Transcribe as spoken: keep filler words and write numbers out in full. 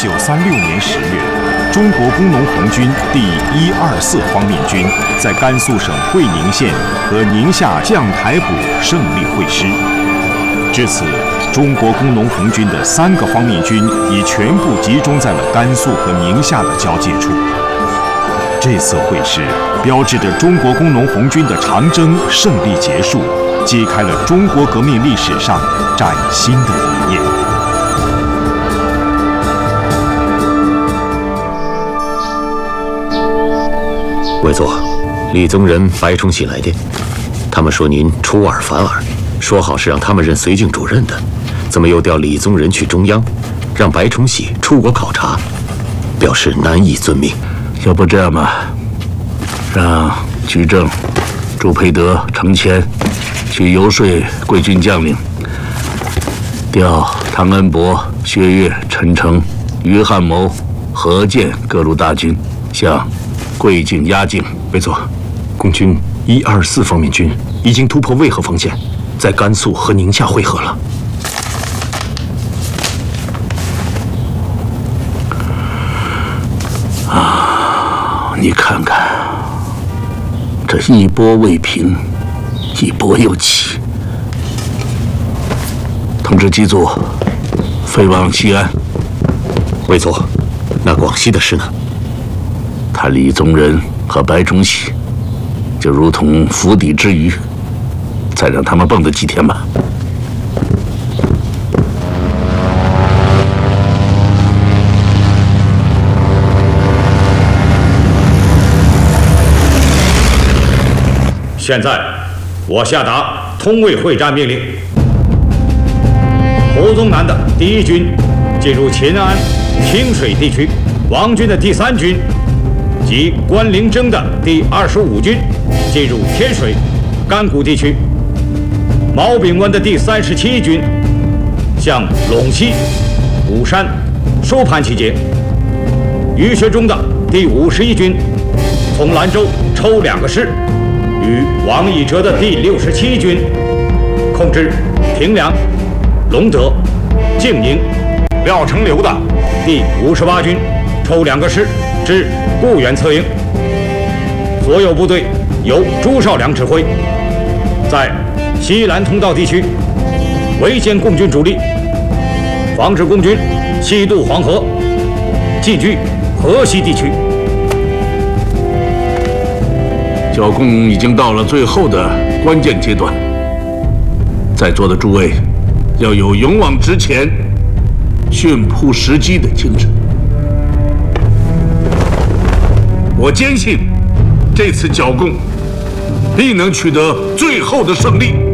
九三六年十月，中国工农红军第一二四方面军在甘肃省会宁县和宁夏将台堡胜利会师。至此，中国工农红军的三个方面军已全部集中在了甘肃和宁夏的交界处。这次会师标志着中国工农红军的长征胜利结束，揭开了中国革命历史上崭新的一页。 委座，李宗仁、白崇禧来电，他们说您出尔反尔，说好是让他们任绥靖主任的，怎么又调李宗仁去中央，让白崇禧出国考察，表示难以遵命。 要不这样吧，让居正、朱培德、程谦去游说贵军将领，调唐恩伯、薛岳、陈诚、于汉谋、何健各路大军向贵境压境。 委座，共军一二四方面军已经突破渭河防线，在甘肃和宁夏会合了。 啊，你看看，这一波未平，一波又起。通知机组，飞往西安。 委座，那广西的事呢？ 他李宗仁和白崇禧，就如同釜底之鱼，再让他们蹦跶几天吧。 现在，我下达通渭会战命令：胡宗南的第一军进入秦安、清水地区，王军的第三军及关凌征的第二十五军进入天水、甘谷地区，毛炳文的第三十七军向陇西、武山、收盘集结。于学忠的第五十一军从兰州抽两个师，与王以哲的第六十七军控制平凉、隆德、静宁。廖成流的第五十八军抽两个师至固原策应。所有部队由朱绍良指挥，在西兰通道地区围歼共军主力，防止共军西渡黄河，进据河西地区。 剿共已经到了最后的关键阶段，在座的诸位要有勇往直前、迅扑时机的精神。我坚信，这次剿共必能取得最后的胜利。